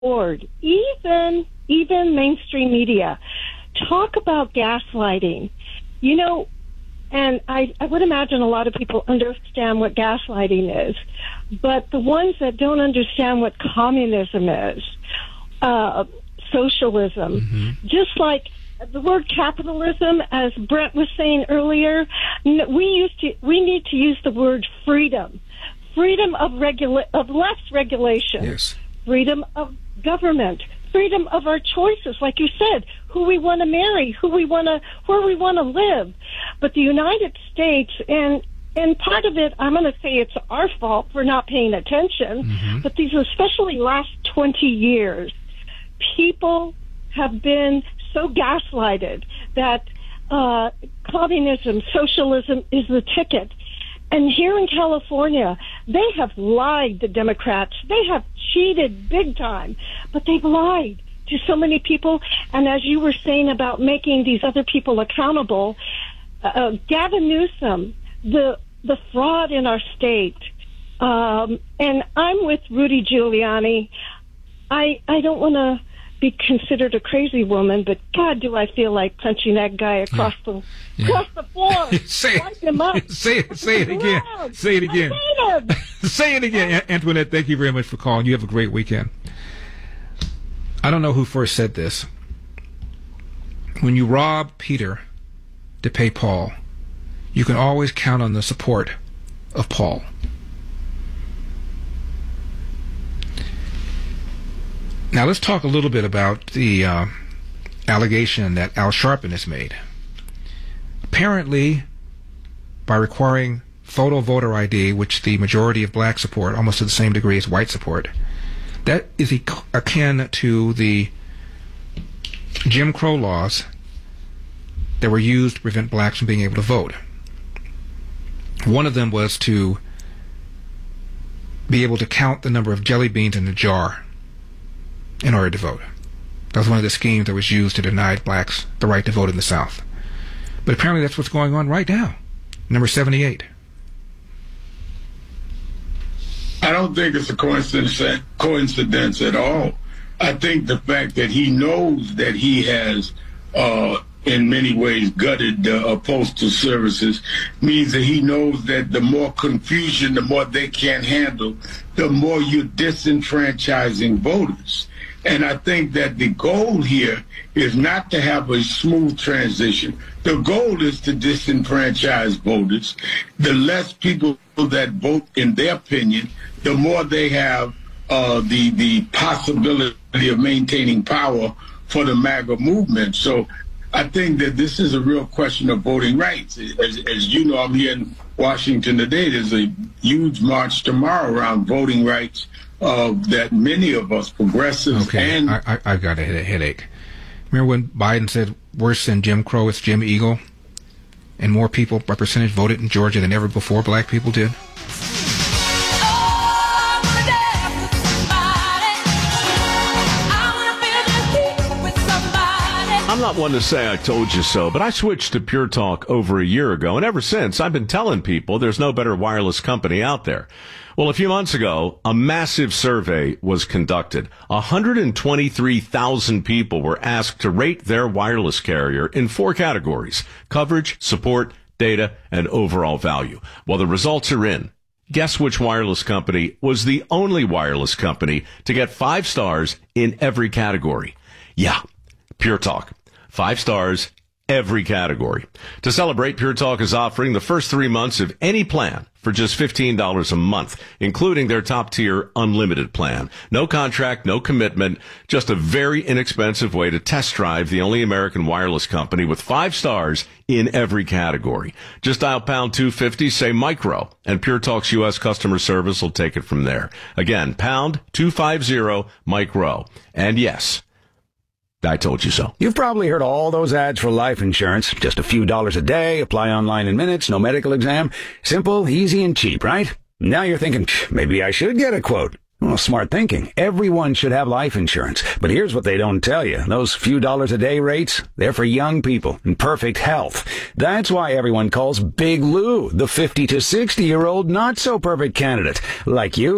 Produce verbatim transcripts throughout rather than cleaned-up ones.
board, even even mainstream media, talk about gaslighting. You know, and I, I would imagine a lot of people understand what gaslighting is, but the ones that don't understand what communism is, uh, socialism, mm-hmm. just like the word capitalism, as Brett was saying earlier, we used to we need to use the word freedom, freedom of regula- of less regulation, yes. freedom of government, freedom of our choices, like you said, who we want to marry, who we want to, where we want to live. But the United States, and and part of it, I'm going to say it's our fault for not paying attention, mm-hmm. but these, especially last twenty years, people have been so gaslighted that uh, communism, socialism is the ticket. And here in California, they have lied, the Democrats. They have cheated big time, but they've lied to so many people. And as you were saying about making these other people accountable, uh, Gavin Newsom, the the fraud in our state, um, and I'm with Rudy Giuliani. I I don't want to be considered a crazy woman, but God, do I feel like punching that guy across yeah. the yeah. across the floor. say, Wipe him up. say it, say it again. Say it again. Say it again, Antoinette. Thank you very much for calling. You have a great weekend. I don't know who first said this. When you rob Peter to pay Paul, you can always count on the support of Paul. Now let's talk a little bit about the uh, allegation that Al Sharpton has made. Apparently, by requiring photo voter I D, which the majority of blacks support, almost to the same degree as white support, that is akin to the Jim Crow laws that were used to prevent blacks from being able to vote. One of them was to be able to count the number of jelly beans in a jar in order to vote. That was one of the schemes that was used to deny blacks the right to vote in the South. But apparently that's what's going on right now. Number seventy-eight. I don't think it's a coincidence, coincidence at all. I think the fact that he knows that he has, uh, in many ways, gutted the uh, postal services means that he knows that the more confusion, the more they can't handle, the more you're disenfranchising voters. And I think that the goal here is not to have a smooth transition. The goal is to disenfranchise voters. The less people that vote, in their opinion, the more they have uh, the the possibility of maintaining power for the MAGA movement. So I think that this is a real question of voting rights. As, as you know, I'm here in Washington today. There's a huge march tomorrow around voting rights uh, that many of us progressives okay, and... I, I, I've got a headache. Remember when Biden said, worse than Jim Crow, it's Jim Eagle? And more people by percentage voted in Georgia than ever before black people did? I'm not one to say I told you so, but I switched to Pure Talk over a year ago, and ever since, I've been telling people there's no better wireless company out there. Well, a few months ago, a massive survey was conducted. one hundred twenty-three thousand people were asked to rate their wireless carrier in four categories: coverage, support, data, and overall value. Well, the results are in. Guess which wireless company was the only wireless company to get five stars in every category? Yeah, Pure Talk. Five stars, every category. To celebrate, Pure Talk is offering the first three months of any plan for just fifteen dollars a month, including their top-tier unlimited plan. No contract, no commitment, just a very inexpensive way to test drive the only American wireless company with five stars in every category. Just dial pound two fifty, say micro, and Pure Talk's U S customer service will take it from there. Again, pound two fifty, micro. And yes, I told you so. You've probably heard all those ads for life insurance. Just a few dollars a day, apply online in minutes, no medical exam. Simple, easy, and cheap, right? Now you're thinking, maybe I should get a quote. Well, smart thinking. Everyone should have life insurance. But here's what they don't tell you. Those few dollars a day rates, they're for young people in perfect health. That's why everyone calls Big Lou the fifty to sixty-year-old not-so-perfect candidate, like you.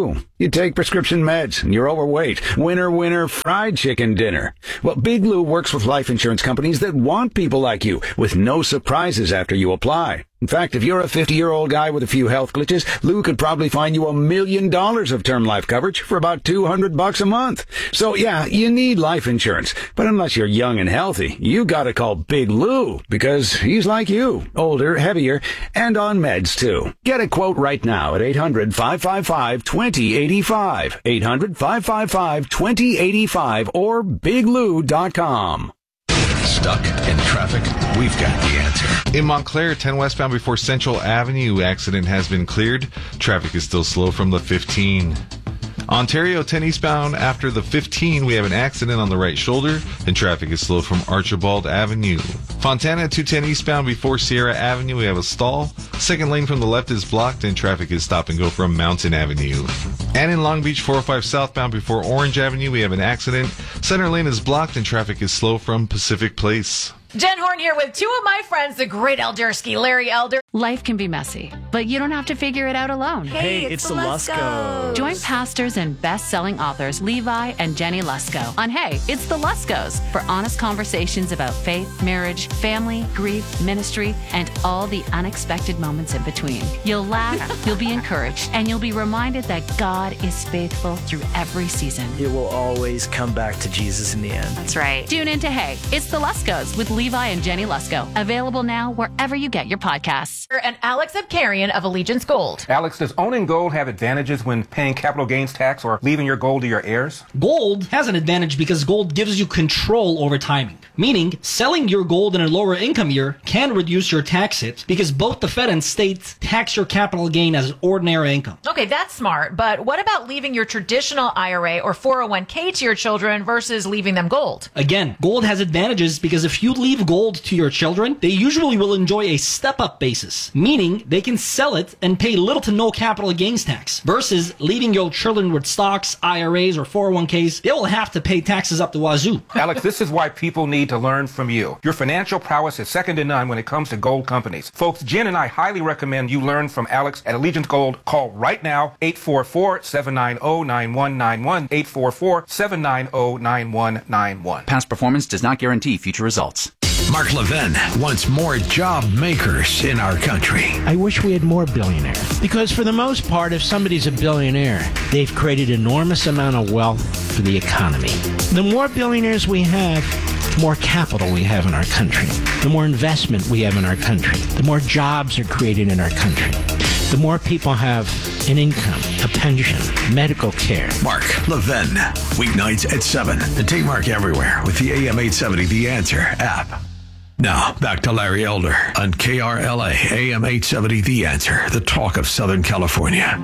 You take prescription meds and you're overweight. Winner, winner, fried chicken dinner. Well, Big Lou works with life insurance companies that want people like you with no surprises after you apply. In fact, if you're a fifty-year-old guy with a few health glitches, Lou could probably find you a million dollars of term life coverage for about two hundred bucks a month. So yeah, you need life insurance. But unless you're young and healthy, you gotta call Big Lou because he's like you. Older, heavier, and on meds too. Get a quote right now at eight hundred, five five five, two zero eight five. eight hundred, five five five, two zero eight five or big lou dot com. Stuck in traffic? We've got the answer. In Montclair, ten westbound before Central Avenue, accident has been cleared. Traffic is still slow from the fifteen. Ontario, ten eastbound after the fifteen, we have an accident on the right shoulder, and traffic is slow from Archibald Avenue. Fontana, two ten eastbound before Sierra Avenue, we have a stall. Second lane from the left is blocked, and traffic is stop and go from Mountain Avenue. And in Long Beach, four oh five southbound before Orange Avenue, we have an accident. Center lane is blocked, and traffic is slow from Pacific Place. Jen Horn here with two of my friends, the great Eldersky, Larry Elder. Life can be messy, but you don't have to figure it out alone. Hey, hey it's, it's the Luskos. Join pastors and best-selling authors Levi and Jenny Lusko on Hey, It's the Luskos for honest conversations about faith, marriage, family, grief, ministry, and all the unexpected moments in between. You'll laugh, you'll be encouraged, and you'll be reminded that God is faithful through every season. It will always come back to Jesus in the end. That's right. Tune in to Hey, It's the Luskos with Levi and Jenny Lusko. Available now wherever you get your podcasts. And Alex Abkarian of Allegiance Gold. Alex, does owning gold have advantages when paying capital gains tax or leaving your gold to your heirs? Gold has an advantage because gold gives you control over timing. Meaning, selling your gold in a lower income year can reduce your tax hit because both the Fed and states tax your capital gain as ordinary income. Okay, that's smart. But what about leaving your traditional I R A or four oh one k to your children versus leaving them gold? Again, gold has advantages because if you leave gold to your children, they usually will enjoy a step-up basis, meaning they can sell it and pay little to no capital gains tax, versus leaving your children with stocks, I R As, or four oh one k's, they will have to pay taxes up the wazoo. Alex, this is why people need to learn from you. Your financial prowess is second to none when it comes to gold companies. Folks, Jen and I highly recommend you learn from Alex at Allegiance Gold. Call right now, eight four four, seven nine zero, nine one nine one, eight four four, seven nine zero, nine one nine one. Past performance does not guarantee future results. Mark Levin wants more job makers in our country. I wish we had more billionaires. Because for the most part, if somebody's a billionaire, they've created enormous amount of wealth for the economy. The more billionaires we have, the more capital we have in our country. The more investment we have in our country. The more jobs are created in our country. The more people have an income, a pension, medical care. Mark Levin, weeknights at seven. And take Mark everywhere with the A M eight seventy The Answer app. Now, back to Larry Elder on K R L A A M eight seventy The Answer, the talk of Southern California.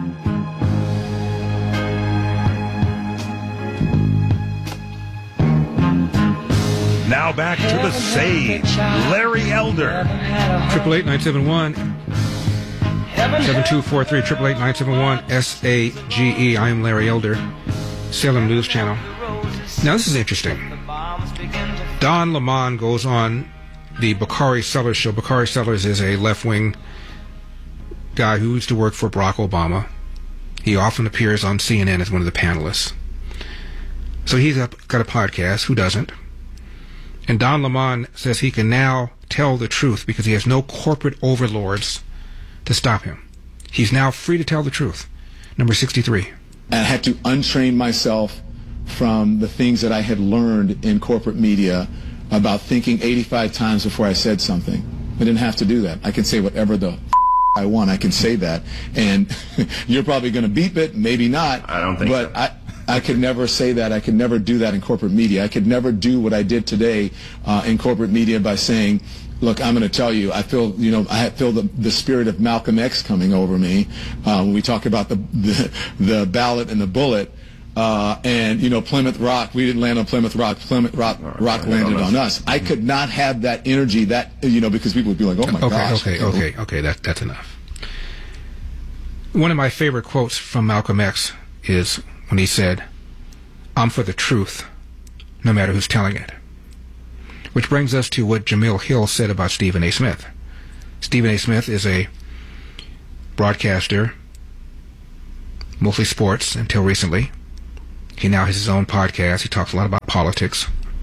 Now back to the sage, Larry Elder. Triple eight nine seven one seven two four three. Triple eight nine seven one S A G E. I am Larry Elder, Salem News Channel. Now this is interesting. Don Lemon goes on the Bakari Sellers show. Bakari Sellers is a left-wing guy who used to work for Barack Obama. He often appears on C N N as one of the panelists. So he's got a podcast. Who doesn't? And Don Lemon says he can now tell the truth because he has no corporate overlords to stop him. He's now free to tell the truth. Number sixty-three. And I had to untrain myself from the things that I had learned in corporate media about thinking eighty-five times before I said something. I didn't have to do that. I can say whatever the f- I want. I can say that. And you're probably going to beep it, maybe not. I don't think but so. I, I could never say that. I could never do that in corporate media. I could never do what I did today uh, in corporate media by saying, look, I'm going to tell you, I feel, you know, I feel the, the spirit of Malcolm X coming over me uh, when we talk about the, the, the ballot and the bullet. Uh, and, you know, Plymouth Rock, we didn't land on Plymouth Rock. Plymouth Rock, Rock landed on us. I could not have that energy, that, you know, because people would be like, oh, my okay, gosh. Okay, okay, okay, okay, that, that's enough. One of my favorite quotes from Malcolm X is when he said, I'm for the truth, no matter who's telling it. Which brings us to what Jamil Hill said about Stephen A. Smith. Stephen A. Smith is a broadcaster, mostly sports until recently. He now has his own podcast. He talks a lot about politics.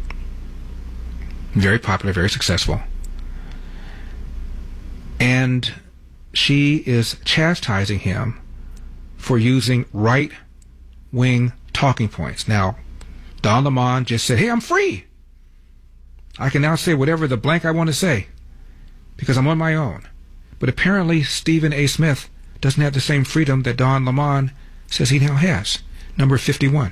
Very popular, very successful. And she is chastising him for using right-wing talking points. Now, Don Lemon just said, hey, I'm free. I can now say whatever the blank I want to say because I'm on my own. But apparently Stephen A. Smith doesn't have the same freedom that Don Lemon says he now has. Number fifty-one.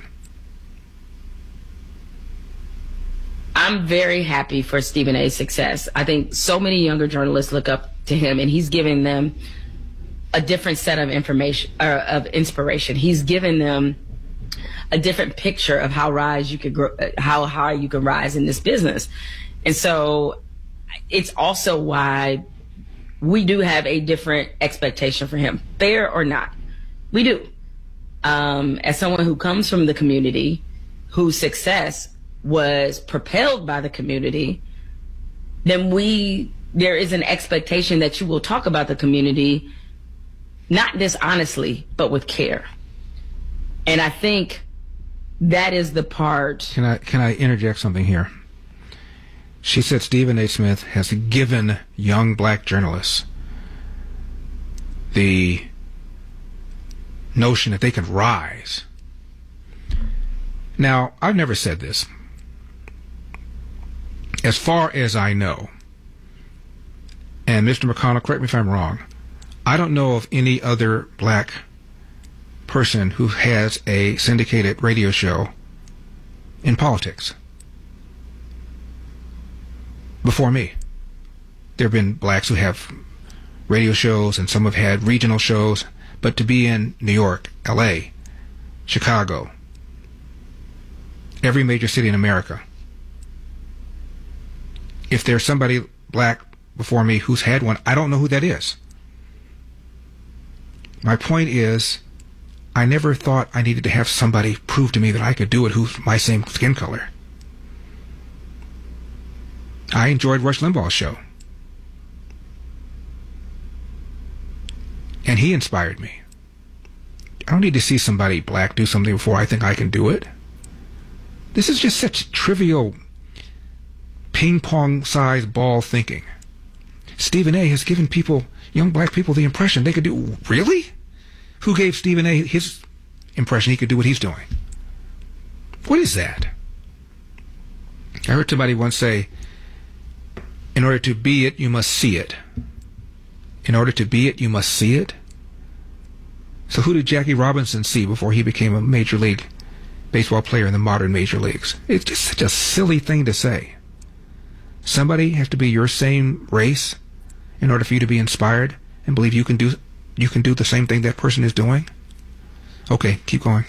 I'm very happy for Stephen A's success. I think so many younger journalists look up to him, and he's giving them a different set of information, or of inspiration. He's given them a different picture of how rise you could grow, how high you can rise in this business. And so it's also why we do have a different expectation for him, fair or not. We do. Um, as someone who comes from the community, whose success was propelled by the community, then we, there is an expectation that you will talk about the community, not dishonestly, but with care. And I think that is the part. Can I, can I interject something here? She said Stephen A. Smith has given young black journalists the notion that they can rise. Now, I've never said this. As far as I know, and Mister McConnell, correct me if I'm wrong, I don't know of any other black person who has a syndicated radio show in politics before me. There have been blacks who have radio shows, and some have had regional shows, but to be in New York, L A, Chicago, every major city in America, if there's somebody black before me who's had one, I don't know who that is. My point is, I never thought I needed to have somebody prove to me that I could do it who's my same skin color. I enjoyed Rush Limbaugh's show. And he inspired me. I don't need to see somebody black do something before I think I can do it. This is just such trivial ping-pong-sized ball thinking. Stephen A. has given people, young black people, the impression they could do... Really? Who gave Stephen A. his impression he could do what he's doing? What is that? I heard somebody once say, in order to be it, you must see it. In order to be it, you must see it. So who did Jackie Robinson see before he became a major league baseball player in the modern major leagues? It's just such a silly thing to say. Somebody has to be your same race in order for you to be inspired and believe you can do you can do the same thing that person is doing? Okay, keep going.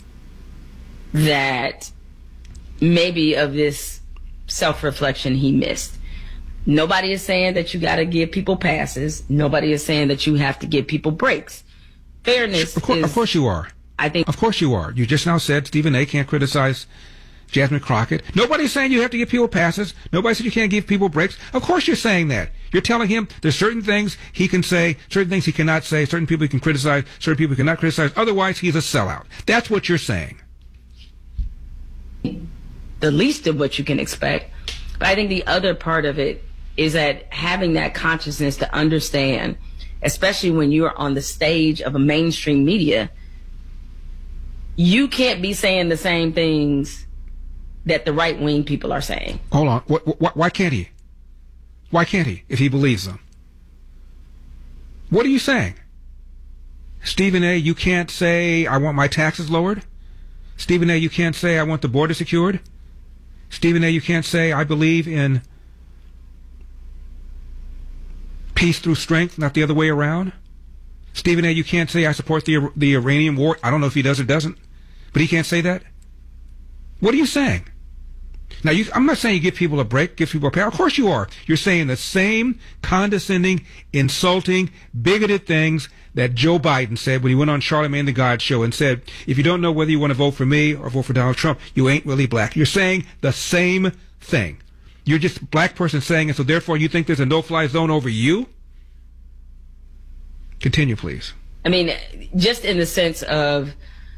That maybe of this self-reflection he missed. Nobody is saying that you got to give people passes. Nobody is saying that you have to give people breaks. Fairness of course, is... Of course you are. I think... Of course you are. You just now said Stephen A. can't criticize Jasmine Crockett. Nobody's saying you have to give people passes. Nobody said you can't give people breaks. Of course you're saying that. You're telling him there's certain things he can say, certain things he cannot say, certain people he can criticize, certain people he cannot criticize. Otherwise, he's a sellout. That's what you're saying. The least of what you can expect. But I think the other part of it is that having that consciousness to understand, especially when you're on the stage of a mainstream media, you can't be saying the same things that the right-wing people are saying. Hold on. Wh- wh- why can't he? Why can't he, if he believes them? What are you saying? Stephen A., you can't say, I want my taxes lowered? Stephen A., you can't say, I want the border secured? Stephen A., you can't say, I believe in peace through strength, not the other way around? Stephen A., you can't say, I support the the Iranian war. I don't know if he does or doesn't, but he can't say that? What are you saying? Now, you, I'm not saying you give people a break, give people a pass. Of course you are. You're saying the same condescending, insulting, bigoted things that Joe Biden said when he went on Charlamagne the God show and said, if you don't know whether you want to vote for me or vote for Donald Trump, you ain't really black. You're saying the same thing. You're just a black person saying it, so therefore you think there's a no-fly zone over you? Continue, please. I mean, just in the sense of,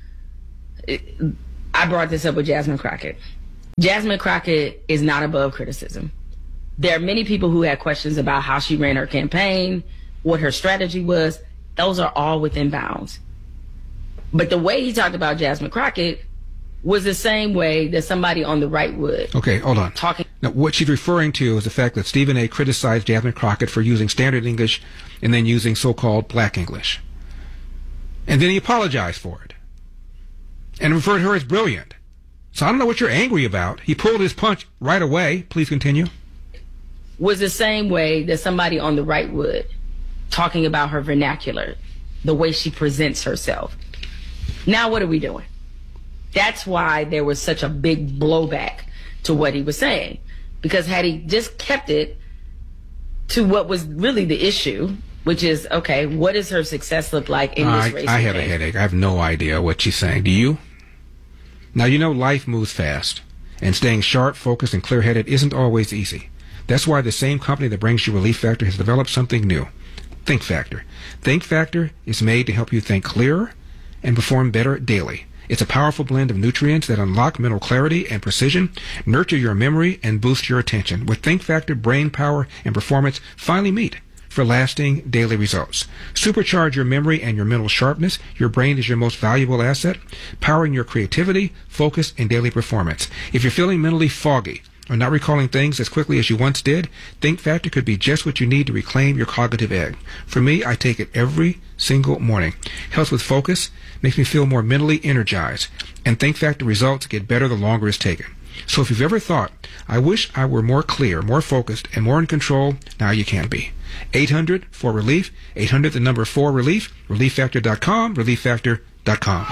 I brought this up with Jasmine Crockett. Jasmine Crockett is not above criticism. There are many people who had questions about how she ran her campaign, what her strategy was. Those are all within bounds. But the way he talked about Jasmine Crockett was the same way that somebody on the right would. Okay, hold on. Talking. Now, what she's referring to is the fact that Stephen A. criticized Jasmine Crockett for using standard English and then using so-called black English. And then he apologized for it and referred to her as brilliant. So I don't know what you're angry about. He pulled his punch right away. Please continue. Was the same way that somebody on the right would, talking about her vernacular, the way she presents herself. Now what are we doing? That's why there was such a big blowback to what he was saying. Because had he just kept it to what was really the issue, which is, okay, what does her success look like in this I, race? I have a headache. I have no idea what she's saying. Do you? Now, you know life moves fast, and staying sharp, focused, and clear-headed isn't always easy. That's why the same company that brings you Relief Factor has developed something new, Think Factor. Think Factor is made to help you think clearer and perform better daily. It's a powerful blend of nutrients that unlock mental clarity and precision, nurture your memory, and boost your attention. With Think Factor, brain power and performance finally meet for lasting daily results. Supercharge your memory and your mental sharpness. Your brain is your most valuable asset, powering your creativity, focus, and daily performance. If you're feeling mentally foggy or not recalling things as quickly as you once did, Think Factor could be just what you need to reclaim your cognitive edge. For me, I take it every single morning. Helps with focus, makes me feel more mentally energized, and Think Factor results get better the longer it's taken. So if you've ever thought, I wish I were more clear, more focused, and more in control, now you can be. eight hundred four relief, eight hundred the number four relief, relief factor dot com, relief factor dot com.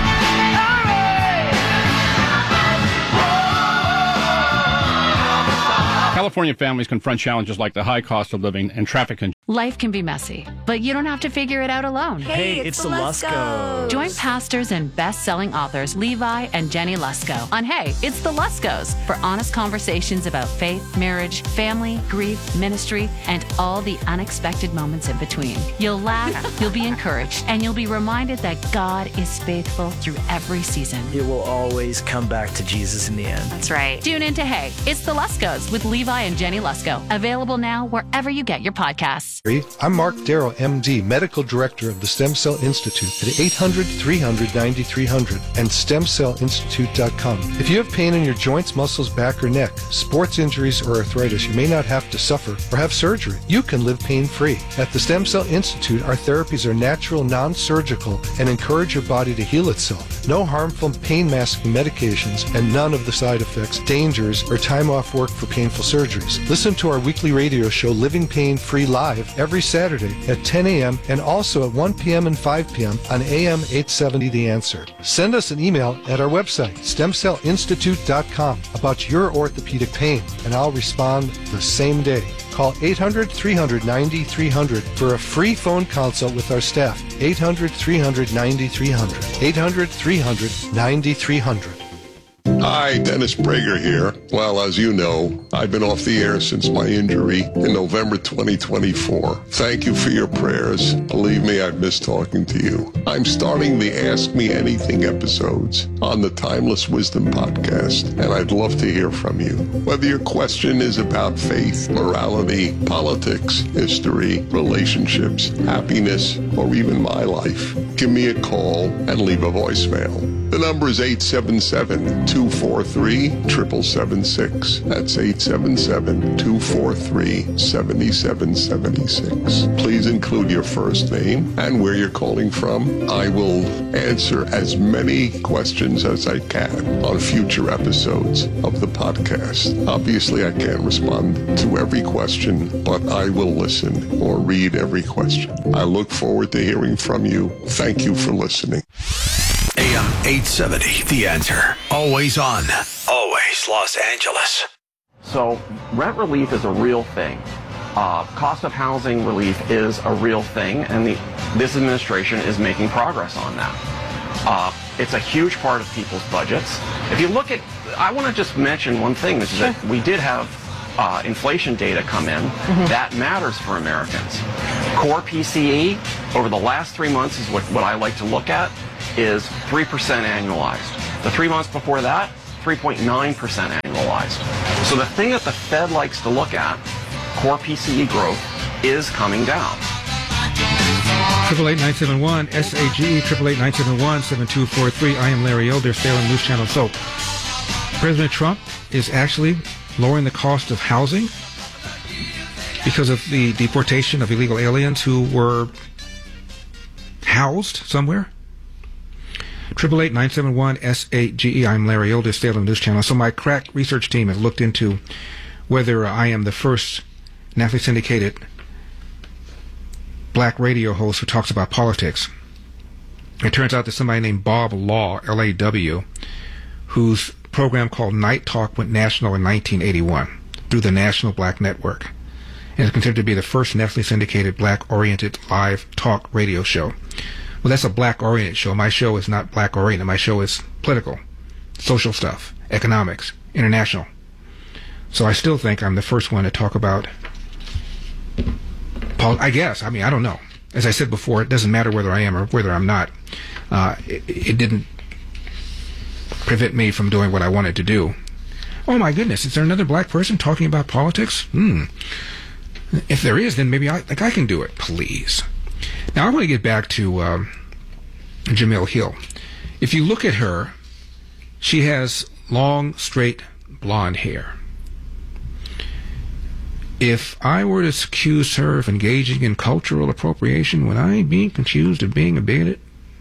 California families confront challenges like the high cost of living and traffic congestion. Life can be messy, but you don't have to figure it out alone. Hey, it's, it's the Lusko. Join pastors and best-selling authors Levi and Jenny Lusko on Hey, It's the Luskos for honest conversations about faith, marriage, family, grief, ministry, and all the unexpected moments in between. You'll laugh, you'll be encouraged, and you'll be reminded that God is faithful through every season. It will always come back to Jesus in the end. That's right. Tune in to Hey, It's the Luskos with Levi and Jenny Lusko. Available now wherever you get your podcasts. I'm Mark Darrow, M D, Medical Director of the Stem Cell Institute at eight hundred three hundred ninety-three hundred and stem cell institute dot com. If you have pain in your joints, muscles, back, or neck, sports injuries, or arthritis, you may not have to suffer or have surgery. You can live pain-free. At the Stem Cell Institute, our therapies are natural, non-surgical, and encourage your body to heal itself. No harmful pain-masking medications and none of the side effects, dangers, or time off work for painful surgeries. Listen to our weekly radio show, Living Pain-Free Live, every Saturday at ten a.m. and also at one p.m. and five p.m. on A M eight seventy The Answer. Send us an email at our website, stem cell institute dot com, about your orthopedic pain, and I'll respond the same day. Call eight hundred three hundred ninety-three hundred for a free phone consult with our staff. eight hundred three hundred ninety-three hundred. eight hundred three hundred ninety-three hundred. Hi, Dennis Prager here. Well, as you know, I've been off the air since my injury in November twenty twenty-four. Thank you for your prayers. Believe me, I've missed talking to you. I'm starting the Ask Me Anything episodes on the Timeless Wisdom podcast, and I'd love to hear from you. Whether your question is about faith, morality, politics, history, relationships, happiness, or even my life, give me a call and leave a voicemail. The number is eight seven seven, two four three, seven seven seven six. That's eight seven seven, two four three, seven seven seven six. Please include your first name and where you're calling from. I will answer as many questions as I can on future episodes of the podcast. Obviously, I can't respond to every question, but I will listen or read every question. I look forward to hearing from you. Thank you for listening. A M eight seventy, The Answer. Always on. Always Los Angeles. So rent relief is a real thing. Uh, cost of housing relief is a real thing, and the, this administration is making progress on that. Uh, it's a huge part of people's budgets. If you look at, I want to just mention one thing, which is that we did have uh, inflation data come in. Mm-hmm. That matters for Americans. Core P C E over the last three months is what, what I like to look at, is three percent annualized. The three months before that, three point nine percent annualized. So the thing that the Fed likes to look at, core P C E growth, is coming down. Triple eight nine seven one S A G E triple eight nine seven one seven two four three. I am Larry Elder, Salem News Channel. So, President Trump is actually lowering the cost of housing because of the deportation of illegal aliens who were housed somewhere. Triple eight nine seven one S A G E. I'm Larry Elder, Salem News Channel. So my crack research team has looked into whether I am the first nationally syndicated black radio host who talks about politics. It turns out that somebody named Bob Law, L A W, whose program called Night Talk went national in nineteen eighty-one through the National Black Network, and is considered to be the first nationally syndicated black-oriented live talk radio show. Well, that's a black-oriented show. My show is not black-oriented. My show is political, social stuff, economics, international. So I still think I'm the first one to talk about I guess. I mean, I don't know. As I said before, it doesn't matter whether I am or whether I'm not. Uh, it, it didn't prevent me from doing what I wanted to do. Oh, my goodness. Is there another black person talking about politics? Hmm. If there is, then maybe I think I can do it. Please. Now, I want to get back to um, Jemele Hill. If you look at her, she has long, straight, blonde hair. If I were to accuse her of engaging in cultural appropriation, would I be accused of being a bigot?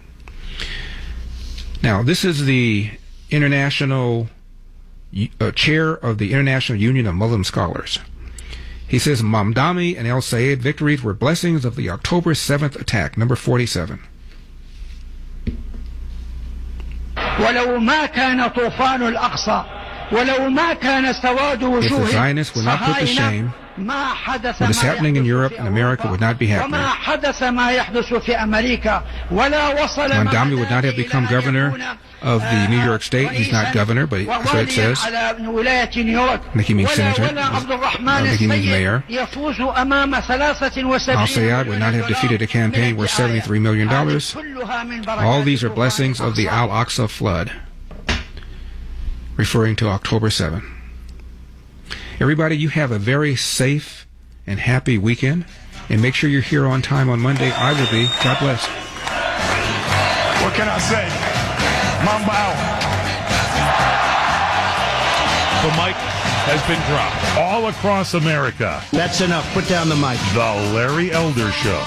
Now, this is the international uh, chair of the International Union of Muslim Scholars. He says Mamdani and El Sayed victories were blessings of the October seventh attack, number forty-seven. If the Zionists were not put to shame, what is happening in Europe and America would not be happening. Mamdani would not have become governor of the New York State. He's not governor, but that's what it says. I think he means senator. I think he means mayor. Al Sayed would not have defeated a campaign worth seventy-three million dollars. All these are blessings of the Al-Aqsa flood, referring to October seventh. Everybody, you have a very safe and happy weekend, and make sure you're here on time on Monday. I will be. God bless. What can I say? Mamba out. The mic has been dropped all across America. That's enough. Put down the mic. The Larry Elder Show.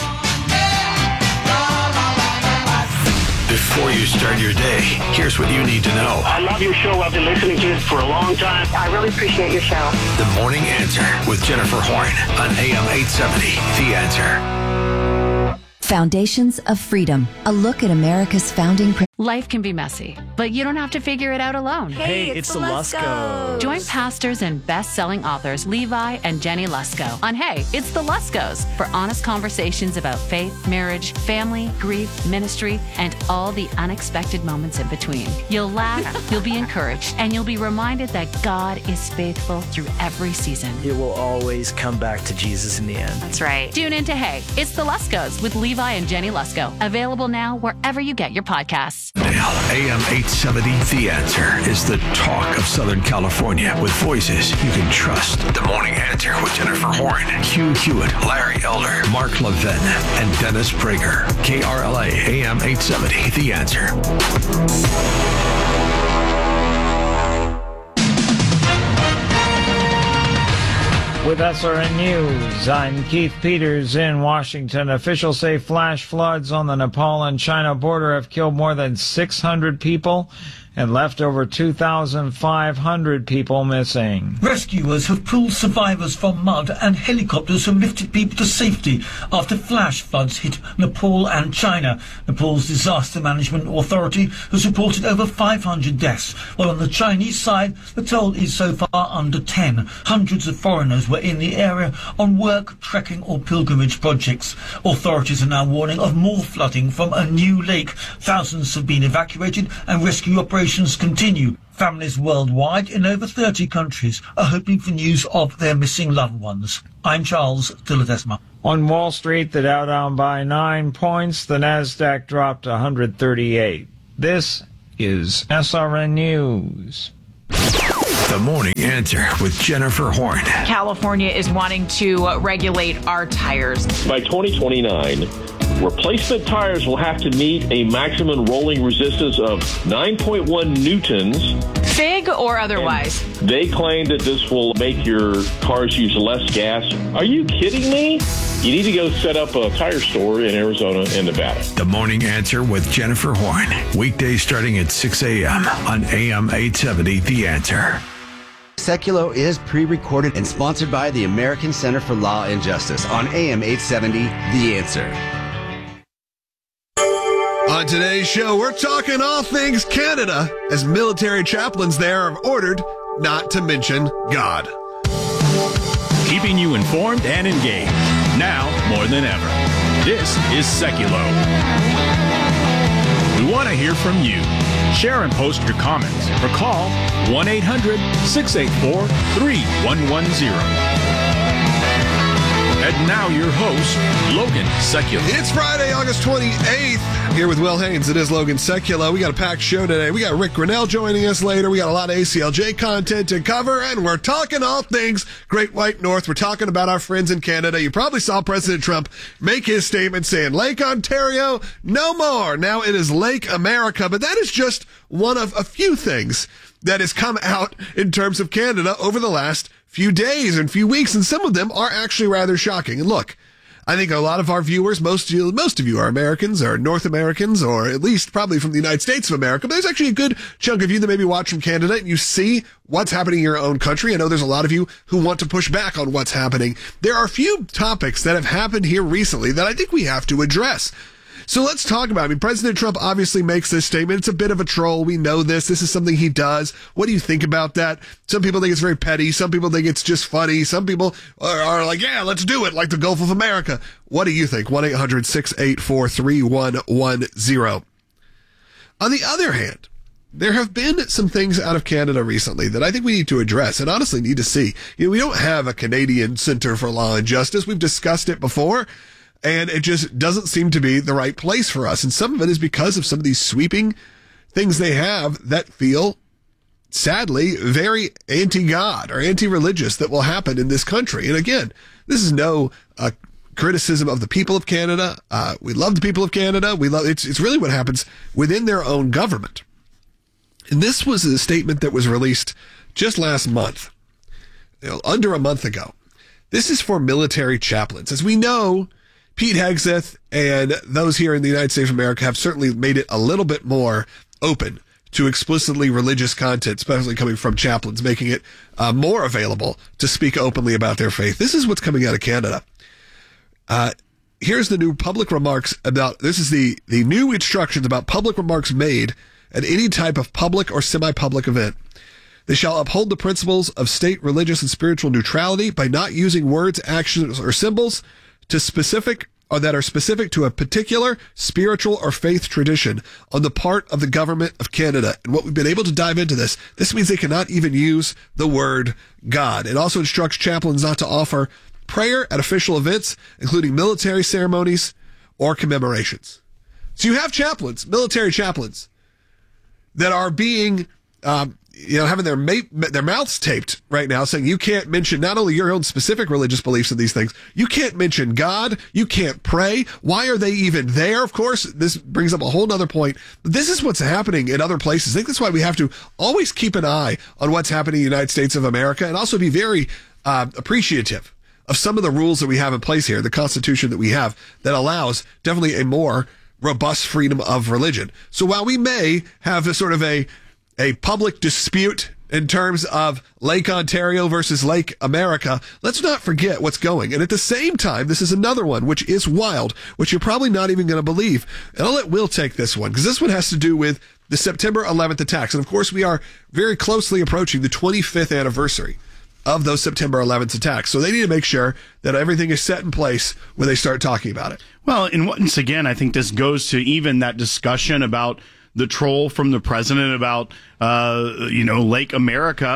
Before you start your day, here's what you need to know. I love your show. I've been listening to it for a long time. I really appreciate your show. The Morning Answer with Jennifer Horn on A M eight seventy. The Answer. Foundations of Freedom. A look at America's founding. Pr- Life can be messy, but you don't have to figure it out alone. Hey, it's, it's the Luskos. Join pastors and best-selling authors Levi and Jenny Lusko on Hey, It's the Luskos for honest conversations about faith, marriage, family, grief, ministry, and all the unexpected moments in between. You'll laugh, you'll be encouraged, and you'll be reminded that God is faithful through every season. It will always come back to Jesus in the end. That's right. Tune in to Hey, It's the Luskos with Levi and Jenny Lusko. Available now wherever you get your podcasts. A M eight seventy, The Answer is the talk of Southern California with voices you can trust. The Morning Answer with Jennifer Horn, Hugh Hewitt, Larry Elder, Mark Levin, and Dennis Prager. K R L A A M eight seventy, The Answer. With S R N News, I'm Keith Peters in Washington. Officials say flash floods on the Nepal and China border have killed more than six hundred people and left over two thousand five hundred people missing. Rescuers have pulled survivors from mud, and helicopters have lifted people to safety after flash floods hit Nepal and China. Nepal's Disaster Management Authority has reported over five hundred deaths, while on the Chinese side, the toll is so far under ten. Hundreds of foreigners were in the area on work, trekking or pilgrimage projects. Authorities are now warning of more flooding from a new lake. Thousands have been evacuated and rescue operations continue. Families worldwide in over thirty countries are hoping for news of their missing loved ones. I'm Charles de Ledesma. On Wall Street, the Dow down by nine points. The Nasdaq dropped one hundred thirty-eight. This is S R N News. The Morning Answer with Jennifer Horn. California is wanting to uh, regulate our tires. By twenty twenty-nine, replacement tires will have to meet a maximum rolling resistance of nine point one newtons. Fig or otherwise? And they claim that this will make your cars use less gas. Are you kidding me? You need to go set up a tire store in Arizona and Nevada. The Morning Answer with Jennifer Horn. Weekdays starting at six a.m. on A M eight seventy, The Answer. Seculo is pre-recorded and sponsored by the American Center for Law and Justice on A M eight seventy, The Answer. On today's show, we're talking all things Canada, as military chaplains there have ordered not to mention God. Keeping you informed and engaged, now more than ever. This is Seculo. We want to hear from you. Share and post your comments or call one eight hundred, six eight four, three one one zero. And now your host, Logan Seculo. It's Friday, August twenty-eighth. Here with Will Haynes. It is Logan Seculo. We got a packed show today. We got Rick Grinnell joining us later. We got a lot of A C L J content to cover, and we're talking all things Great White North. We're talking about our friends in Canada. You probably saw President Trump make his statement saying Lake Ontario, no more. Now it is Lake America, but that is just one of a few things that has come out in terms of Canada over the last few days and few weeks, and some of them are actually rather shocking. And look, I think a lot of our viewers, most of you, most of you are Americans or North Americans, or at least probably from the United States of America. But there's actually a good chunk of you that maybe watch from Canada and you see what's happening in your own country. I know there's a lot of you who want to push back on what's happening. There are a few topics that have happened here recently that I think we have to address. So let's talk about it. I mean, President Trump obviously makes this statement. It's a bit of a troll. We know this. This is something he does. What do you think about that? Some people think it's very petty. Some people think it's just funny. Some people are, are like, yeah, let's do it, like the Gulf of America. What do you think? one eight hundred, six eight four, three one one zero. On the other hand, there have been some things out of Canada recently that I think we need to address and honestly need to see. You know, we don't have a Canadian Center for Law and Justice. We've discussed it before. And it just doesn't seem to be the right place for us. And some of it is because of some of these sweeping things they have that feel, sadly, very anti-God or anti-religious that will happen in this country. And again, this is no uh, criticism of the people of Canada. Uh, we love the people of Canada. We love it's, it's really what happens within their own government. And this was a statement that was released just last month, you know, under a month ago. This is for military chaplains. As we know, Pete Hegseth and those here in the United States of America have certainly made it a little bit more open to explicitly religious content, especially coming from chaplains, making it uh, more available to speak openly about their faith. This is what's coming out of Canada. Uh, here's the new public remarks about, this is the, the new instructions about public remarks made at any type of public or semi-public event. They shall uphold the principles of state, religious, and spiritual neutrality by not using words, actions, or symbols to specific or that are specific to a particular spiritual or faith tradition on the part of the government of Canada. And what we've been able to dive into this, this means they cannot even use the word God. It also instructs chaplains not to offer prayer at official events, including military ceremonies or commemorations. So you have chaplains, military chaplains, that are being um, you know, having their ma- their mouths taped right now, saying you can't mention not only your own specific religious beliefs in these things, you can't mention God, you can't pray. Why are they even there? Of course, this brings up a whole nother point. This is what's happening in other places. I think that's why we have to always keep an eye on what's happening in the United States of America, and also be very uh, appreciative of some of the rules that we have in place here, the Constitution that we have that allows definitely a more robust freedom of religion. So while we may have a sort of a a public dispute in terms of Lake Ontario versus Lake America, let's not forget what's going. And at the same time, this is another one, which is wild, which you're probably not even going to believe. And I'll let Will take this one, because this one has to do with the September eleventh attacks. And of course, we are very closely approaching the twenty-fifth anniversary of those September eleventh attacks. So they need to make sure that everything is set in place when they start talking about it. Well, and once again, I think this goes to even that discussion about the troll from the president about, uh, you know, Lake America.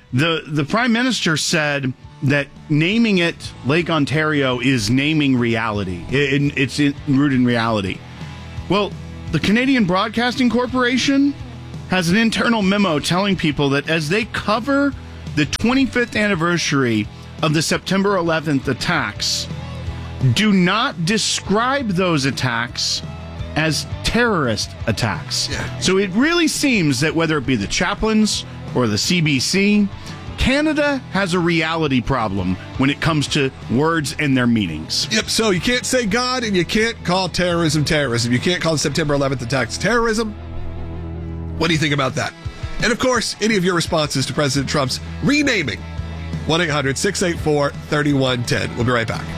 The the Prime Minister said that naming it Lake Ontario is naming reality. It, it, it's in, rooted in reality. Well, the Canadian Broadcasting Corporation has an internal memo telling people that as they cover the twenty-fifth anniversary of the September eleventh attacks, do not describe those attacks as terrorist attacks. Yeah. So it really seems that whether it be the chaplains or the C B C, Canada has a reality problem when it comes to words and their meanings. Yep, so you can't say God and you can't call terrorism terrorism. You can't call the September eleventh attacks terrorism. What do you think about that? And of course, any of your responses to President Trump's renaming. one eight hundred six eight four three one one zero. We'll be right back.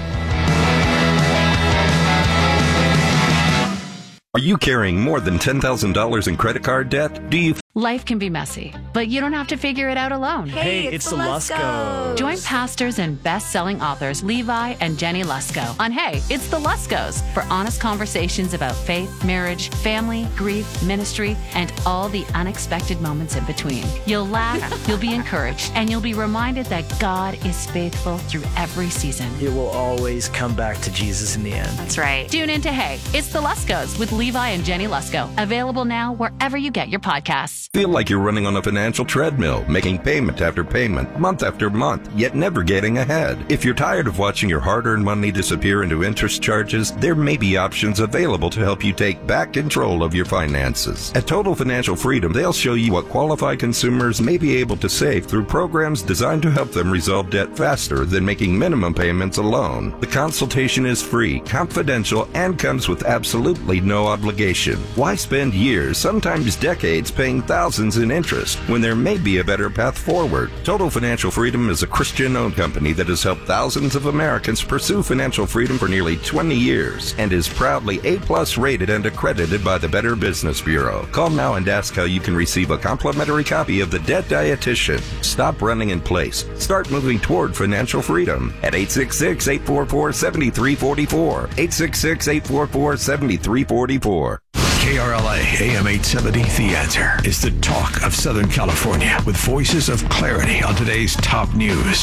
Are you carrying more than ten thousand dollars in credit card debt? Do you... Life can be messy, but you don't have to figure it out alone. Hey, it's, it's the Luskos. Join pastors and best-selling authors Levi and Jenny Lusko on Hey, It's the Luskos for honest conversations about faith, marriage, family, grief, ministry, and all the unexpected moments in between. You'll laugh, you'll be encouraged, and you'll be reminded that God is faithful through every season. It will always come back to Jesus in the end. That's right. Tune in to Hey, It's the Luskos with Levi and Jenny Lusko. Available now wherever you get your podcasts. Feel like you're running on a financial treadmill, making payment after payment, month after month, yet never getting ahead. If you're tired of watching your hard-earned money disappear into interest charges, there may be options available to help you take back control of your finances. At Total Financial Freedom, they'll show you what qualified consumers may be able to save through programs designed to help them resolve debt faster than making minimum payments alone. The consultation is free, confidential, and comes with absolutely no obligation. Why spend years, sometimes decades, paying thousands in interest when there may be a better path forward? Total Financial Freedom is a Christian-owned company that has helped thousands of Americans pursue financial freedom for nearly twenty years and is proudly A-plus rated and accredited by the Better Business Bureau. Call now and ask how you can receive a complimentary copy of The Debt Dietitian. Stop running in place. Start moving toward financial freedom at eight six six, eight four four, seven three four four, eight six six, eight four four, seven three four four. K R L A A M eight seventy The Answer is the talk of Southern California with voices of clarity on today's top news.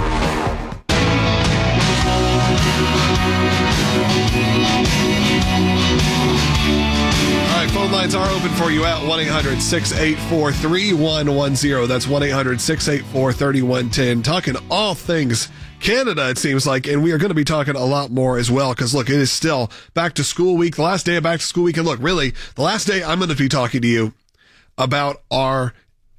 All right, phone lines are open for you at one eight hundred six eight four three one one zero. That's one eight hundred six eight four three one one zero. Talking all things Canada, it seems like, and we are going to be talking a lot more as well, because look, it is still back to school week, the last day of back to school week, and look, really, the last day I'm going to be talking to you about our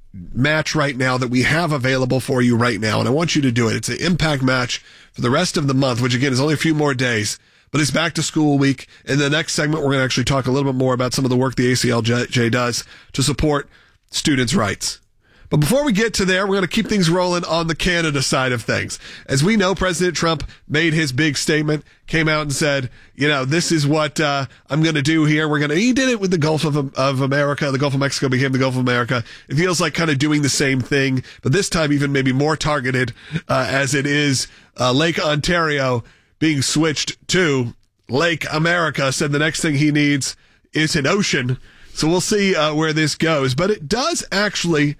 match right now that we have available for you right now, and I want you to do it. It's an impact match for the rest of the month, which again is only a few more days, but it's back to school week. In the next segment, we're going to actually talk a little bit more about some of the work the A C L J does to support students' rights. But before we get to there, we're going to keep things rolling on the Canada side of things. As we know, President Trump made his big statement, came out and said, you know, this is what uh, I'm going to do here. We're going to, he did it with the Gulf of, of America. The Gulf of Mexico became the Gulf of America. It feels like kind of doing the same thing, but this time even maybe more targeted uh, as it is uh, Lake Ontario being switched to Lake America. Said the next thing he needs is an ocean. So we'll see uh, where this goes. But it does actually,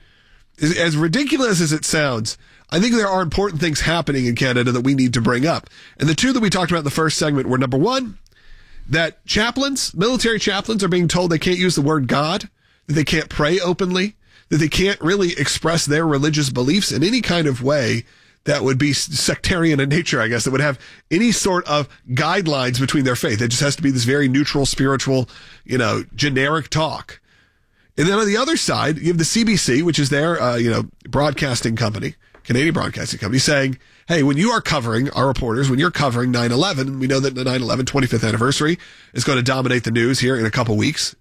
as ridiculous as it sounds, I think there are important things happening in Canada that we need to bring up. And the two that we talked about in the first segment were, number one, that chaplains, military chaplains, are being told they can't use the word God, that they can't pray openly, that they can't really express their religious beliefs in any kind of way that would be sectarian in nature, I guess, that would have any sort of guidelines between their faith. It just has to be this very neutral, spiritual, you know, generic talk. And then on the other side, you have the C B C, which is their, uh, you know, broadcasting company, Canadian Broadcasting Company, saying, hey, when you are covering, our reporters, when you're covering nine eleven, and we know that the nine eleven twenty-fifth anniversary is going to dominate the news here in a couple weeks,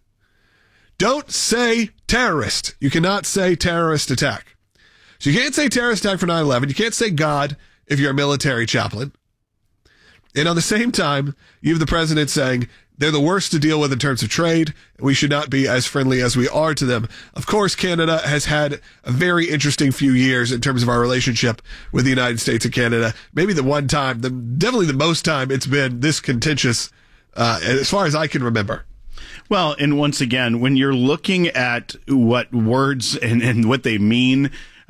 don't say terrorist. You cannot say terrorist attack. So you can't say terrorist attack for nine eleven. You can't say God if you're a military chaplain. And on the same time, you have the president saying they're the worst to deal with in terms of trade. We should not be as friendly as we are to them. Of course, Canada has had a very interesting few years in terms of our relationship with the United States and Canada. Maybe the one time, the, definitely the most time it's been this contentious, uh, as far as I can remember. Well, and once again, when you're looking at what words and, and what they mean,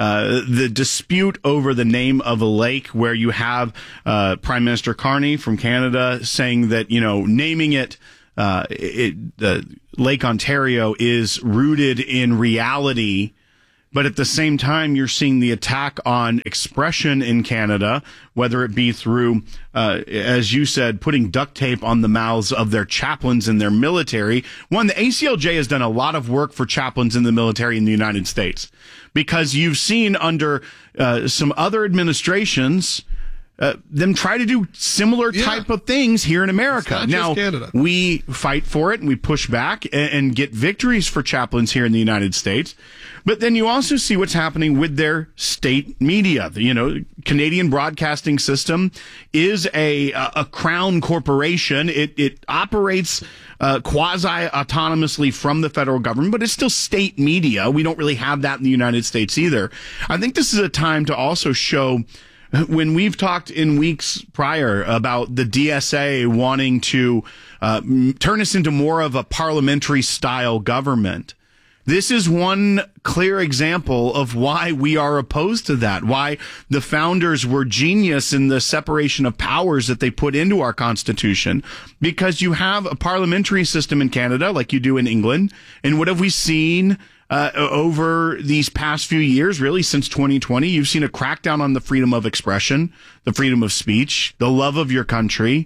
uh, the dispute over the name of a lake, where you have uh, Prime Minister Carney from Canada saying that, you know, naming it, uh, it uh, Lake Ontario is rooted in reality. But at the same time, you're seeing the attack on expression in Canada, whether it be through, uh, as you said, putting duct tape on the mouths of their chaplains in their military. One, the A C L J has done a lot of work for chaplains in the military in the United States, because you've seen under uh, some other administrations Uh, them try to do similar Yeah. type of things here in America. It's not just Now, Canada. we fight for it and we push back and, and get victories for chaplains here in the United States. But then you also see what's happening with their state media. The, you know, Canadian Broadcasting System is a a crown corporation. It it operates uh, quasi autonomously from the federal government, but it's still state media. We don't really have that in the United States either. I think this is a time to also show, when we've talked in weeks prior about the D S A wanting to uh, turn us into more of a parliamentary style government, this is one clear example of why we are opposed to that, why the founders were genius in the separation of powers that they put into our Constitution, because you have a parliamentary system in Canada like you do in England. And what have we seen Uh, over these past few years, really since twenty twenty? You've seen a crackdown on the freedom of expression, the freedom of speech, the love of your country.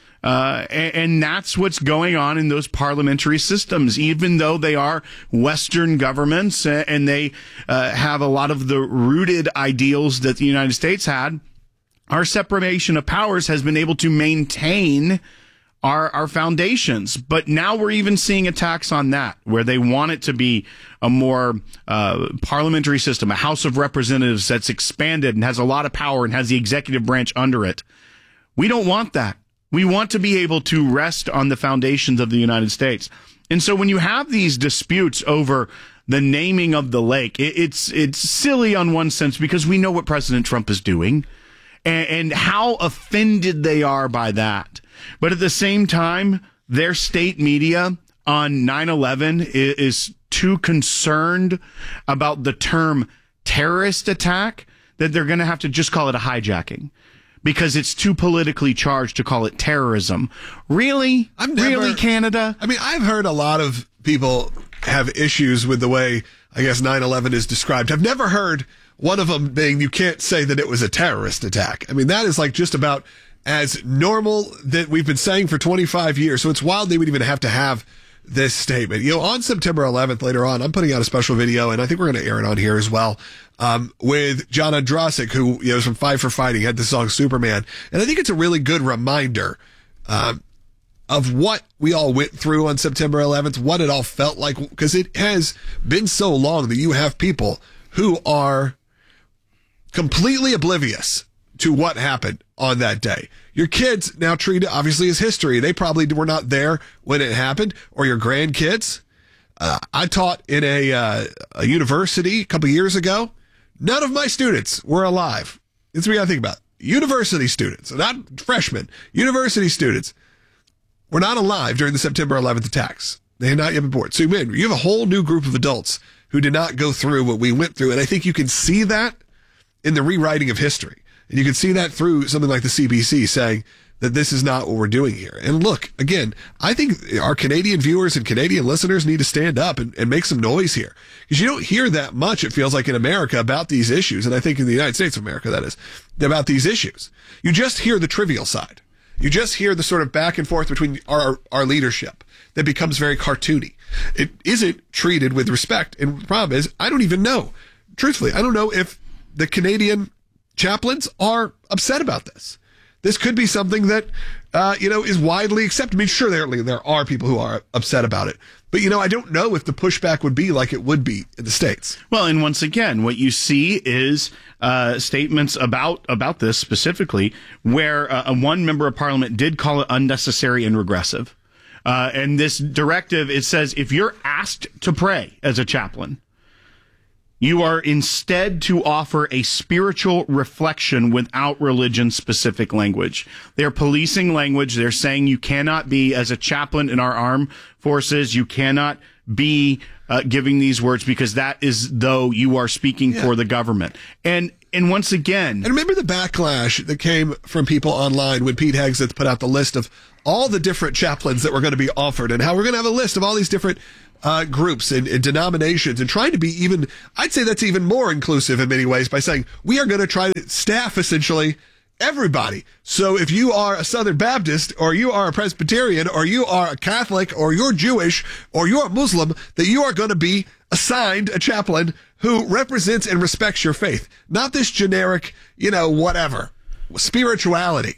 Uh, and, and that's what's going on in those parliamentary systems, even though they are Western governments and they uh, have a lot of the rooted ideals that the United States had. Our separation of powers has been able to maintain Our, our foundations. But now we're even seeing attacks on that, where they want it to be a more uh, parliamentary system, a House of Representatives that's expanded and has a lot of power and has the executive branch under it. We don't want that. We want to be able to rest on the foundations of the United States. And so when you have these disputes over the naming of the lake, it, it's it's silly on one sense, because we know what President Trump is doing and, and how offended they are by that. But at the same time, their state media on nine eleven is, is too concerned about the term terrorist attack that they're going to have to just call it a hijacking, because it's too politically charged to call it terrorism. Really? I've never, really, Canada? I mean, I've heard a lot of people have issues with the way, I guess, nine eleven is described. I've never heard one of them being, you can't say that it was a terrorist attack. I mean, that is like just about as normal that we've been saying for twenty-five years. So it's wild they would even have to have this statement. You know, on September eleventh, later on, I'm putting out a special video, and I think we're going to air it on here as well, um, with John Andrasik, who, you know, is from Five for Fighting, had the song Superman. And I think it's a really good reminder um, of what we all went through on September eleventh, what it all felt like, because it has been so long that you have people who are completely oblivious to what happened on that day. Your kids now treat it obviously as history. They probably were not there when it happened, or your grandkids. Uh, I taught in a, uh, a university a couple years ago. None of my students were alive. It's what you got to think about. University students, not freshmen, university students were not alive during the September eleventh attacks. They had not yet been born. So you have a whole new group of adults who did not go through what we went through. And I think you can see that in the rewriting of history. And you can see that through something like the C B C saying that this is not what we're doing here. And look, again, I think our Canadian viewers and Canadian listeners need to stand up and, and make some noise here. Because you don't hear that much, it feels like, in America about these issues. And I think in the United States of America, that is, about these issues. You just hear the trivial side. You just hear the sort of back and forth between our, our leadership that becomes very cartoony. It isn't treated with respect. And the problem is, I don't even know. Truthfully, I don't know if the Canadian chaplains are upset about this. This could be something that, uh, you know, is widely accepted. I mean, sure, there, there are people who are upset about it. But, you know, I don't know if the pushback would be like it would be in the States. Well, and once again, what you see is uh, statements about, about this specifically, where uh, one member of parliament did call it unnecessary and regressive. Uh, and this directive, it says, if you're asked to pray as a chaplain, you are instead to offer a spiritual reflection without religion-specific language. They're policing language. They're saying you cannot be, as a chaplain in our armed forces, you cannot be uh, giving these words because that is though you are speaking Yeah. for the government. And and once again, And remember the backlash that came from people online when Pete Hegseth put out the list of all the different chaplains that were going to be offered and how we're going to have a list of all these different uh, groups and, and denominations and trying to be even, I'd say that's even more inclusive in many ways by saying we are going to try to staff essentially everybody. So if you are a Southern Baptist or you are a Presbyterian or you are a Catholic or you're Jewish or you're a Muslim, that you are going to be assigned a chaplain who represents and respects your faith. Not this generic, you know, whatever, spirituality.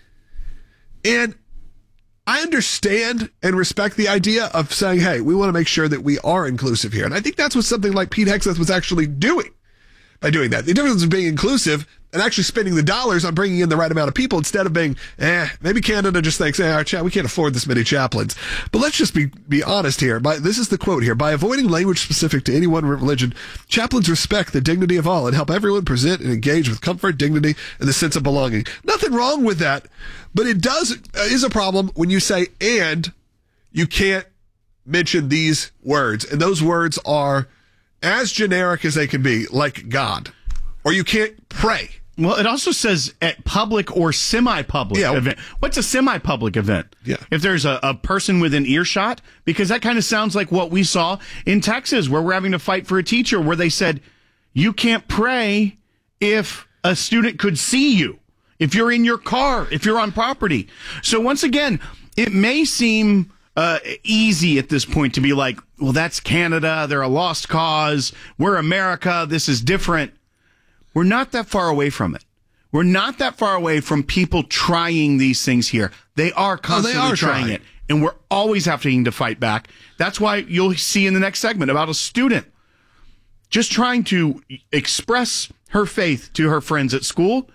And I understand and respect the idea of saying, hey, we want to make sure that we are inclusive here. And I think that's what something like Pete Hegseth was actually doing by doing that. The difference is being inclusive and actually spending the dollars on bringing in the right amount of people instead of being, eh, maybe Canada just thinks, eh, our cha- we can't afford this many chaplains. But let's just be, be honest here. By, this is the quote here. By avoiding language specific to any one religion, chaplains respect the dignity of all and help everyone present and engage with comfort, dignity, and the sense of belonging. Nothing wrong with that, but it does uh, is a problem when you say, and you can't mention these words. And those words are as generic as they can be, like God. Or you can't pray. Well, it also says at public or semi-public Yeah. event. What's a semi-public event? Yeah. If there's a, a person within earshot, because that kind of sounds like what we saw in Texas, where we're having to fight for a teacher, where they said you can't pray if a student could see you, if you're in your car, if you're on property. So once again, it may seem uh, easy at this point to be like, well, that's Canada. They're a lost cause. We're America. This is different. We're not that far away from it. We're not that far away from people trying these things here. They are constantly are trying trying. it, and we're always having to fight back. That's why you'll see in the next segment about a student just trying to express her faith to her friends at school,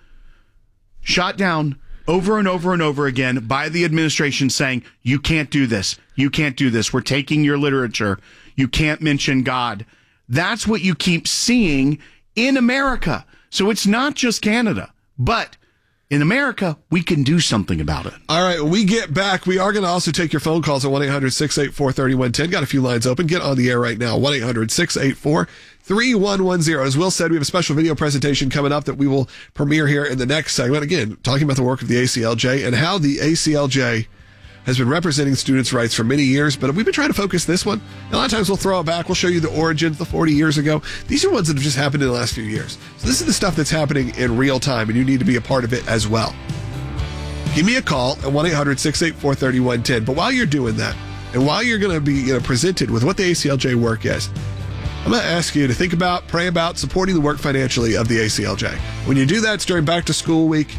shot down over and over and over again by the administration saying, you can't do this. You can't do this. We're taking your literature. You can't mention God. That's what you keep seeing in America. So it's not just Canada, but in America, we can do something about it. All right, when we get back, we are going to also take your phone calls at one eight hundred six eight four three one one zero. Got a few lines open. Get on the air right now, one eight hundred six eight four three one one zero. As Will said, we have a special video presentation coming up that we will premiere here in the next segment. Again, talking about the work of the A C L J and how the A C L J has been representing students' rights for many years, but we've been trying to focus this one. A lot of times we'll throw it back. We'll show you the origins, the forty years ago. These are ones that have just happened in the last few years. So this is the stuff that's happening in real time, and you need to be a part of it as well. Give me a call at one eight hundred six eight four three one one zero. But while you're doing that, and while you're going to be you know, presented with what the A C L J work is, I'm going to ask you to think about, pray about supporting the work financially of the A C L J. When you do that, it's during back to school week.